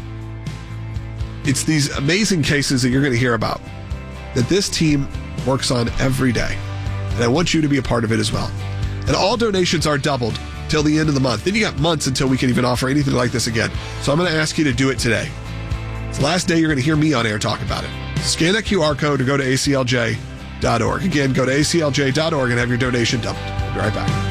It's these amazing cases that you're going to hear about that this team works on every day. And I want you to be a part of it as well. And all donations are doubled till the end of the month. Then you got months until we can even offer anything like this again. So I'm going to ask you to do it today. It's the last day you're going to hear me on air talk about it. Scan that Q R code or go to A C L J dot org. Again, go to A C L J dot org and have your donation doubled. Be right back.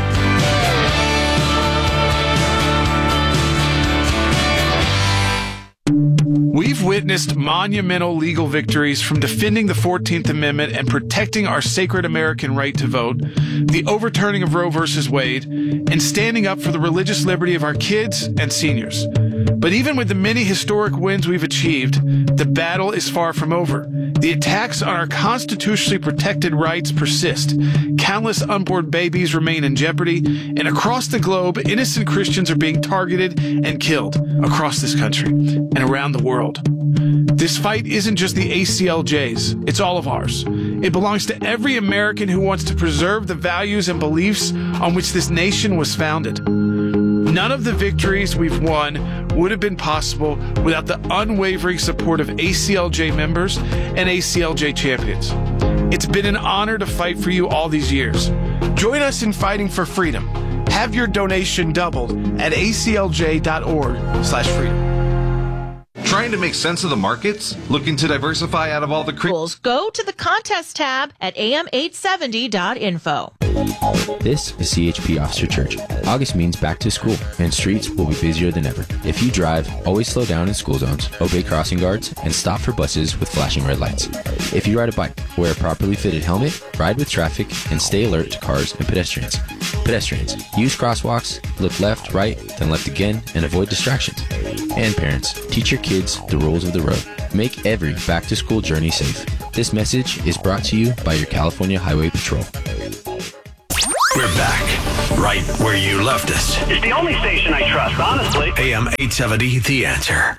We've witnessed monumental legal victories from defending the fourteenth Amendment and protecting our sacred American right to vote, the overturning of Roe versus Wade, and standing up for the religious liberty of our kids and seniors. But even with the many historic wins we've achieved, the battle is far from over. The attacks on our constitutionally protected rights persist. Countless unborn babies remain in jeopardy, and across the globe, innocent Christians are being targeted and killed across this country and around the world. This fight isn't just the A C L J's, it's all of ours. It belongs to every American who wants to preserve the values and beliefs on which this nation was founded. None of the victories we've won would have been possible without the unwavering support of A C L J members and A C L J champions. It's been an honor to fight for you all these years. Join us in fighting for freedom. Have your donation doubled at A C L J dot org slash freedom. Trying to make sense of the markets? Looking to diversify out of all the cre- Go to the contest tab at A M eight seventy dot info. This is C H P Officer Church. August means back to school, and streets will be busier than ever. If you drive, always slow down in school zones, obey crossing guards, and stop for buses with flashing red lights. If you ride a bike, wear a properly fitted helmet, ride with traffic, and stay alert to cars and pedestrians. Pedestrians, use crosswalks, look left, right, then left again, and avoid distractions. And parents, teach your kids the rules of the road. Make every back-to-school journey safe. This message is brought to you by your California Highway Patrol. We're back, right where you left us. It's the only station I trust, honestly. A M eight seventy, The Answer.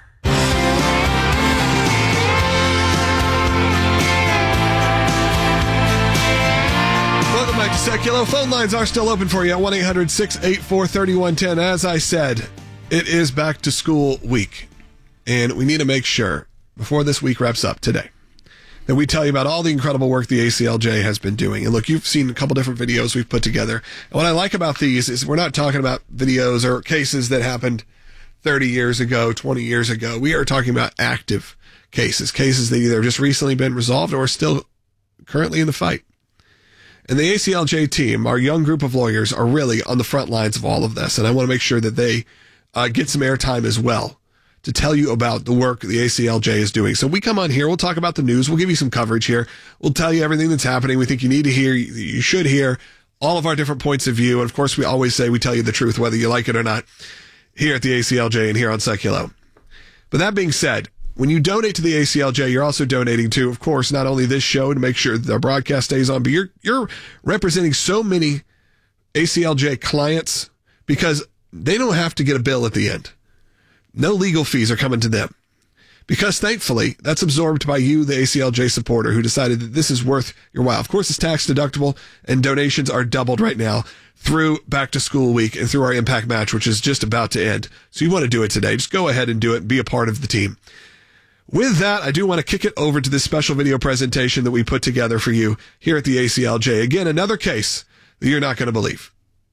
Welcome back to Secular. Phone lines are still open for you at one eight hundred six eight four three one one zero. As I said, it is back to school week, and we need to make sure, before this week wraps up today, that we tell you about all the incredible work the A C L J has been doing. And look, you've seen a couple different videos we've put together. And what I like about these is we're not talking about videos or cases that happened thirty years ago, twenty years ago. We are talking about active cases, cases that either just recently been resolved or still currently in the fight. And the A C L J team, our young group of lawyers, are really on the front lines of all of this. And I want to make sure that they uh, get some airtime as well to tell you about the work the A C L J is doing. So we come on here, we'll talk about the news, we'll give you some coverage here, we'll tell you everything that's happening, we think you need to hear, you should hear, all of our different points of view. And of course, we always say we tell you the truth, whether you like it or not, here at the A C L J and here on Seculo. But that being said, when you donate to the A C L J, you're also donating to, of course, not only this show to make sure that our broadcast stays on, but you're, you're representing so many A C L J clients because they don't have to get a bill at the end. No legal fees are coming to them because thankfully that's absorbed by you, the A C L J supporter who decided that this is worth your while. Of course, it's tax deductible and donations are doubled right now through back to school week and through our impact match, which is just about to end. So you want to do it today. Just go ahead and do it and be a part of the team. With that, I do want to kick it over to this special video presentation that we put together for you here at the A C L J. Again, another case that you're not going to believe.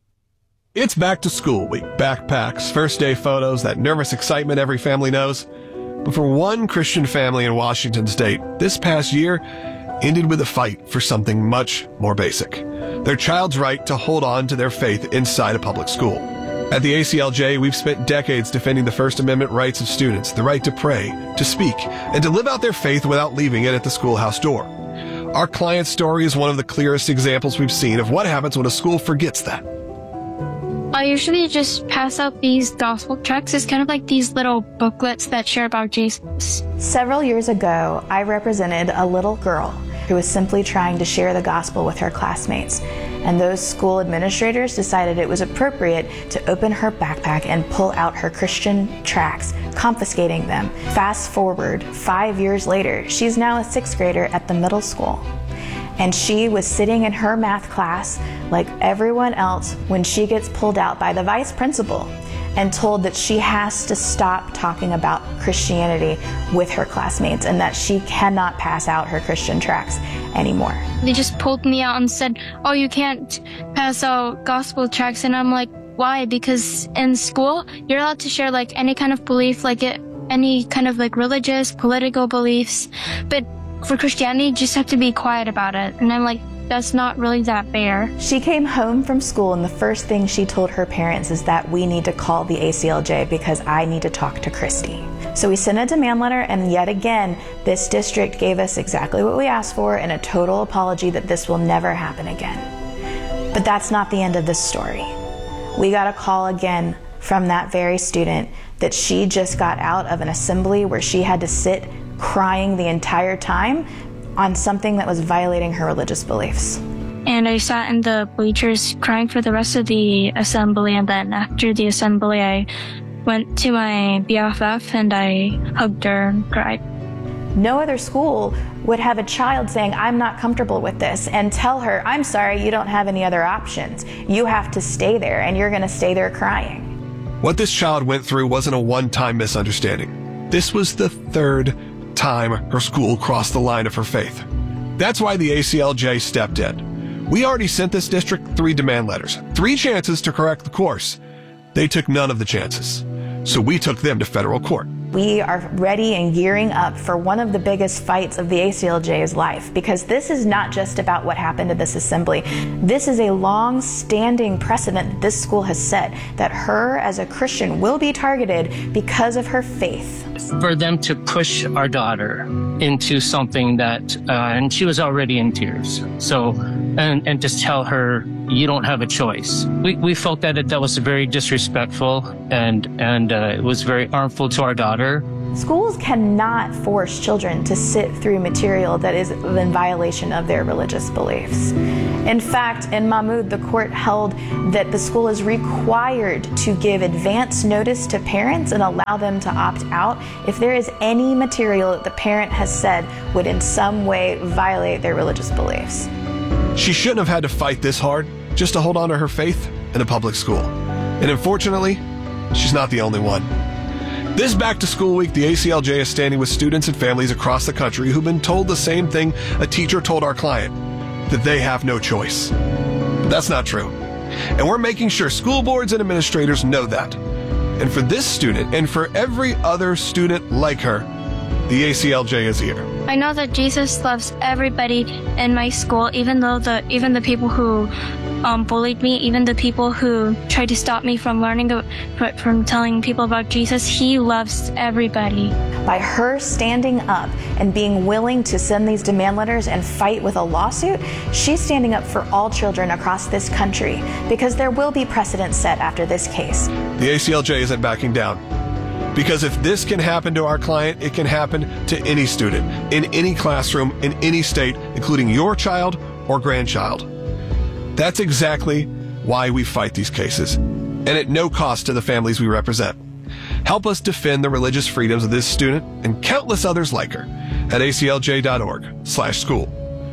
It's back to school week. Backpacks, first day photos, that nervous excitement every family knows. But for one Christian family in Washington state, this past year ended with a fight for something much more basic. Their child's right to hold on to their faith inside a public school. At the A C L J, we've spent decades defending the First Amendment rights of students, the right to pray, to speak, and to live out their faith without leaving it at the schoolhouse door. Our client's story is one of the clearest examples we've seen of what happens when a school forgets that. I usually just pass out these gospel tracts. It's kind of like these little booklets that share about Jesus. Several years ago, I represented a little girl who was simply trying to share the gospel with her classmates. And those school administrators decided it was appropriate to open her backpack and pull out her Christian tracts, confiscating them. Fast forward five years later, she's now a sixth grader at the middle school. And she was sitting in her math class like everyone else when she gets pulled out by the vice principal and told that she has to stop talking about Christianity with her classmates and that she cannot pass out her Christian tracts anymore. They just pulled me out and said, oh, you can't pass out gospel tracts. And I'm like, why? Because in school, you're allowed to share like any kind of belief, like it, any kind of like religious, political beliefs. But for Christianity, you just have to be quiet about it. And I'm like, that's not really that fair. She came home from school and the first thing she told her parents is that we need to call the A C L J because I need to talk to Christy. So we sent a demand letter, and yet again, this district gave us exactly what we asked for and a total apology that this will never happen again. But that's not the end of this story. We got a call again from that very student that she just got out of an assembly where she had to sit crying the entire time on something that was violating her religious beliefs. And I sat in the bleachers crying for the rest of the assembly, and then after the assembly I went to my B F F and I hugged her and cried. No other school would have a child saying, I'm not comfortable with this, and tell her, I'm sorry, you don't have any other options. You have to stay there, and you're going to stay there crying. What this child went through wasn't a one-time misunderstanding. This was the third time her school crossed the line of her faith. That's why the A C L J stepped in. We already sent this district three demand letters, three chances to correct the course. They took none of the chances, so we took them to federal court. We are ready and gearing up for one of the biggest fights of the A C L J's life, because this is not just about what happened at this assembly. This is a long-standing precedent that this school has set, that her as a Christian will be targeted because of her faith. For them to push our daughter into something that, uh, and she was already in tears. So, and, and to tell her, you don't have a choice. We, we felt that it, that was very disrespectful and, and uh, it was very harmful to our daughter. Schools cannot force children to sit through material that is in violation of their religious beliefs. In fact, in Mahmoud, the court held that the school is required to give advance notice to parents and allow them to opt out if there is any material that the parent has said would in some way violate their religious beliefs. She shouldn't have had to fight this hard just to hold on to her faith in a public school. And unfortunately, she's not the only one. This back to school week, the A C L J is standing with students and families across the country who've been told the same thing a teacher told our client, that they have no choice. But that's not true. And we're making sure school boards and administrators know that. And for this student and for every other student like her, the A C L J is here. I know that Jesus loves everybody in my school, even though the even the people who um, bullied me, even the people who tried to stop me from learning, from telling people about Jesus. He loves everybody. By her standing up and being willing to send these demand letters and fight with a lawsuit, she's standing up for all children across this country, because there will be precedent set after this case. The A C L J isn't backing down. Because if this can happen to our client, it can happen to any student, in any classroom, in any state, including your child or grandchild. That's exactly why we fight these cases, and at no cost to the families we represent. Help us defend the religious freedoms of this student and countless others like her at A C L J dot org slash school.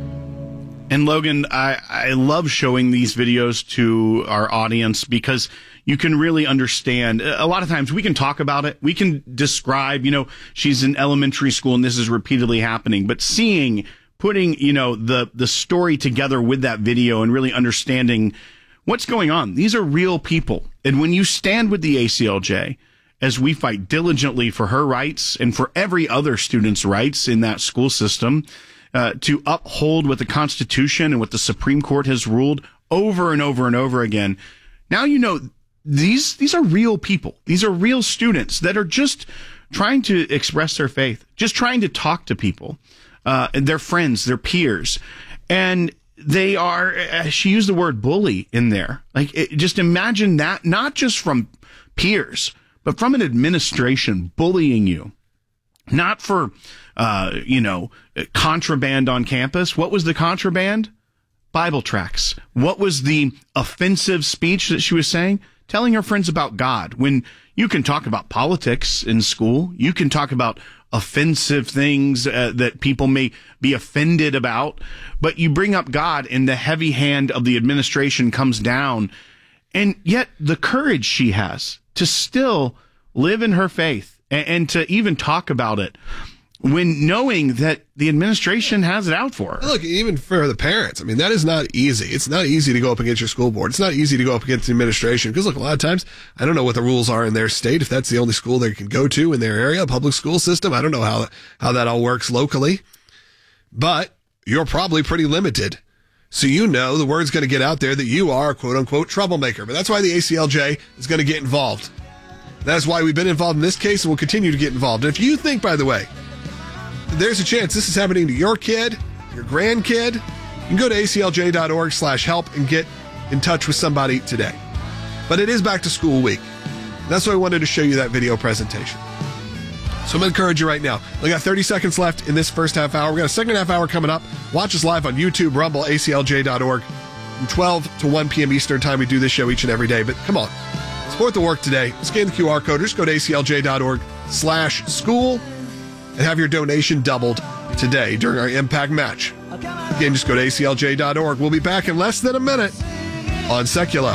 And Logan, I, I love showing these videos to our audience because you can really understand. A lot of times we can talk about it. We can describe, you know, she's in elementary school and this is repeatedly happening. But seeing, putting, you know, the, the story together with that video and really understanding what's going on. These are real people. And when you stand with the A C L J, as we fight diligently for her rights and for every other student's rights in that school system, uh, to uphold what the Constitution and what the Supreme Court has ruled over and over and over again. Now, you know, these, these are real people. These are real students that are just trying to express their faith, just trying to talk to people, uh, their friends, their peers. And they are, uh, she used the word bully in there. Like, it, just imagine that, not just from peers, but from an administration bullying you, not for, uh, you know, contraband on campus. What was the contraband? Bible tracts. What was the offensive speech that she was saying? Telling her friends about God. When you can talk about politics in school, you can talk about offensive things uh, that people may be offended about, but you bring up God and the heavy hand of the administration comes down. And yet the courage she has to still live in her faith and, and to even talk about it when knowing that the administration has it out for her. Look, even for the parents, I mean, that is not easy. It's not easy to go up against your school board. It's not easy to go up against the administration because, look, a lot of times, I don't know what the rules are in their state, if that's the only school they can go to in their area, public school system. I don't know how, how that all works locally, but you're probably pretty limited. So you know the word's going to get out there that you are a quote-unquote troublemaker. But that's why the A C L J is going to get involved. That's why we've been involved in this case and will continue to get involved. And if you think, by the way, there's a chance this is happening to your kid, your grandkid, you can go to A C L J dot org slash help and get in touch with somebody today. But it is back to school week. That's why I wanted to show you that video presentation. So I'm going to encourage you right now. We got thirty seconds left in this first half hour. We got a second half hour coming up. Watch us live on YouTube, Rumble, A C L J dot org. From twelve to one p.m. Eastern time, we do this show each and every day. But come on, support the work today. Scan the Q R code or just go to A C L J dot org slash school and have your donation doubled today during our Impact Match. Again, just go to A C L J dot org. We'll be back in less than a minute on Seculo.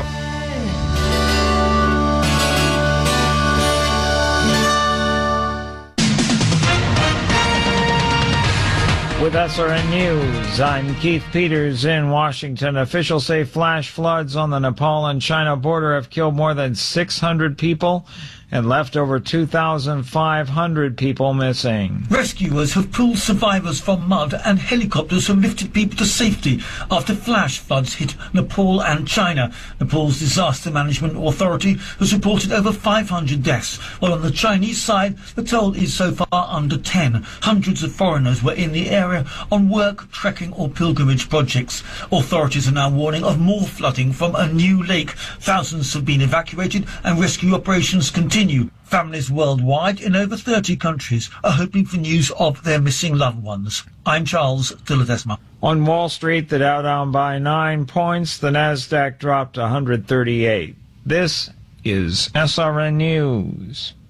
With S R N News, I'm Keith Peters in Washington. Officials say flash floods on the Nepal and China border have killed more than six hundred people and left over two thousand five hundred people missing. Rescuers have pulled survivors from mud, and helicopters have lifted people to safety after flash floods hit Nepal and China. Nepal's Disaster Management Authority has reported over five hundred deaths, while on the Chinese side, the toll is so far under ten. Hundreds of foreigners were in the area on work, trekking or pilgrimage projects. Authorities are now warning of more flooding from a new lake. Thousands have been evacuated and rescue operations continue. Families worldwide in over thirty countries are hoping for news of their missing loved ones. I'm Charles de Ledesma. On Wall Street, the Dow down by nine points. The Nasdaq dropped one hundred thirty-eight. This is S R N News.